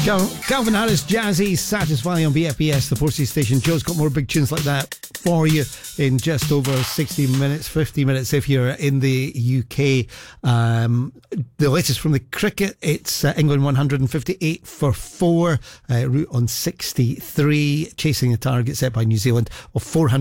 Calvin Harris, Jazzy, Satisfy on BFBS, the 4C station. Joe's got more big tunes like that for you in just over 60 minutes, 50 minutes if you're in the UK. The latest from the cricket, it's England 158 for 4, route on 63, chasing the target set by New Zealand of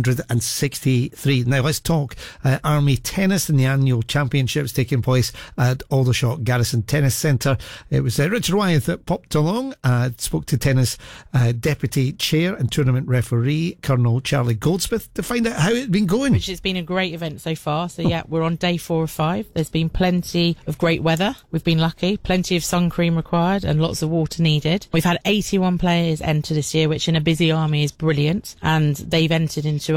463. Now let's talk Army tennis and the annual championships taking place at Aldershot Garrison Tennis Centre. It was Richard Wyeth that popped along, spoke to tennis deputy chair and tournament referee Colonel Charlie Goldsmith to find out how it's been going. Which has been a great event so far. So yeah, we're on day 4 of 5. There's been plenty of great weather. We've been lucky. Plenty of sun cream required and lots of water needed. We've had 81 players enter this year, which in a busy army is brilliant. And they've entered into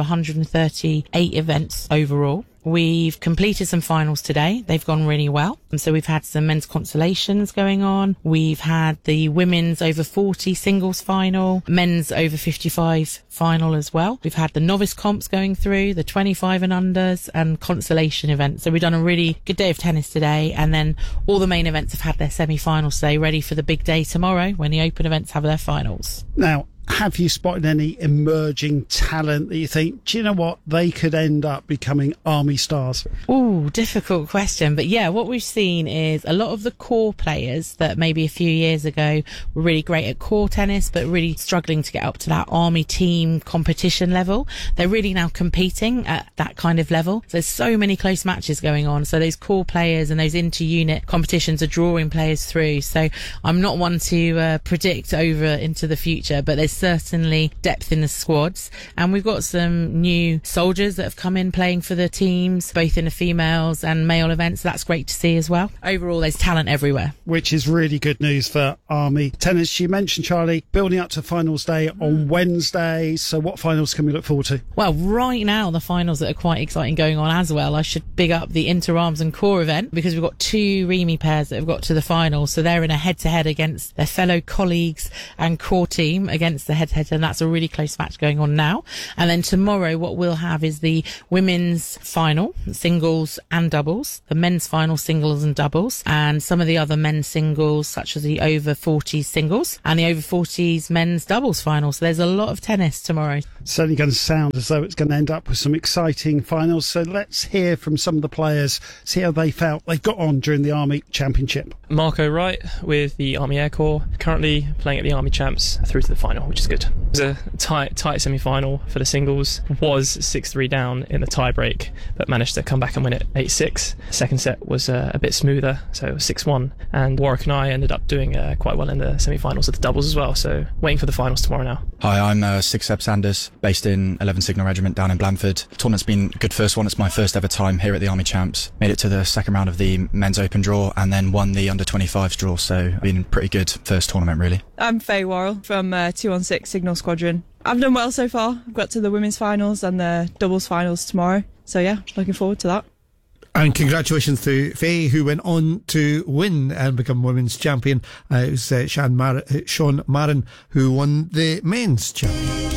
138 events overall. We've completed some finals today. They've gone really well. And so we've had some men's consolations going on. We've had the women's over 40 singles final, men's over 55 final as well. We've had the novice comps going through, the 25 and unders and consolation events. So we've done a really good day of tennis today. And then all the main events have had their semi-finals today, ready for the big day tomorrow when the open events have their finals. Now, have you spotted any emerging talent that you think, do you know what, they could end up becoming Army stars? Ooh, difficult question. But yeah, what we've seen is a lot of the core players that maybe a few years ago were really great at core tennis, but really struggling to get up to that Army team competition level. They're really now competing at that kind of level. There's so many close matches going on. So those core players and those inter-unit competitions are drawing players through. So I'm not one to predict over into the future, but there's certainly depth in the squads, and we've got some new soldiers that have come in playing for the teams, both in the females and male events. That's great to see as well. Overall, there's talent everywhere, which is really good news for Army tennis. You mentioned, Charlie, building up to finals day on Wednesday, so what finals can we look forward to? Well, right now the finals that are quite exciting going on as well. I should big up the inter-arms and core event, because we've got 2 Remy pairs that have got to the finals, so they're in a head-to-head against their fellow colleagues and core team against the head-to-head, and that's a really close match going on now. And then tomorrow what we'll have is the women's final, singles and doubles, the men's final, singles and doubles, and some of the other men's singles such as the over 40s singles and the over 40s men's doubles final. So there's a lot of tennis tomorrow. Certainly going to sound as though it's going to end up with some exciting finals, so let's hear from some of the players, see how they felt they've got on during the Army Championship. Marco Wright with the Army Air Corps, currently playing at the Army Champs through to the final, which is good. It was a tight semi-final for the singles, was 6-3 down in the tie-break, but managed to come back and win it 8-6. Second set was a bit smoother, so it was 6-1, and Warwick and I ended up doing quite well in the semi-finals of the doubles as well, so waiting for the finals tomorrow now. Hi, I'm Sig Seb Sanders, based in 11 Signal Regiment down in Blandford. The tournament's been a good first one. It's my first ever time here at the Army Champs. Made it to the second round of the men's open draw and then won the under 25s draw, so been a pretty good first tournament really. I'm Faye Worrell from 216 Signal Squadron. I've done well so far. I've got to the women's finals and the doubles finals tomorrow, so yeah, looking forward to that. And congratulations to Faye, who went on to win and become women's champion. It was Sean Marin who won the men's champion.